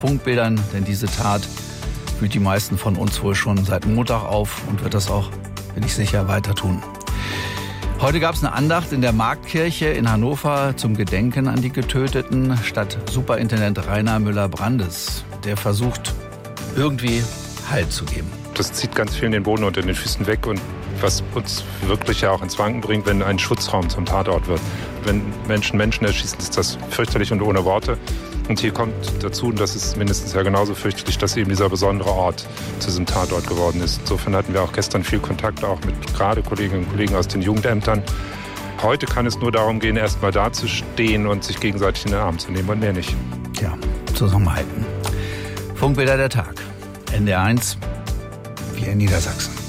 Funkbildern, denn diese Tat wühlt die meisten von uns wohl schon seit Montag auf und wird das auch, bin ich sicher, weiter tun. Heute gab es eine Andacht in der Marktkirche in Hannover zum Gedenken an die Getöteten, statt Superintendent Rainer Müller-Brandes. Der versucht, irgendwie Halt zu geben. Das zieht ganz vielen den Boden unter den Füßen weg und was uns wirklich ja auch ins Wanken bringt, wenn ein Schutzraum zum Tatort wird. Wenn Menschen erschießen, ist das fürchterlich und ohne Worte. Und hier kommt dazu, und das ist mindestens ja genauso fürchterlich, dass eben dieser besondere Ort zu diesem Tatort geworden ist. Insofern hatten wir auch gestern viel Kontakt auch mit gerade Kolleginnen und Kollegen aus den Jugendämtern. Heute kann es nur darum gehen, erst mal dazustehen und sich gegenseitig in den Arm zu nehmen und mehr nicht. Tja, zusammenhalten. Funkbilder der Tag. NDR 1, wir in Niedersachsen.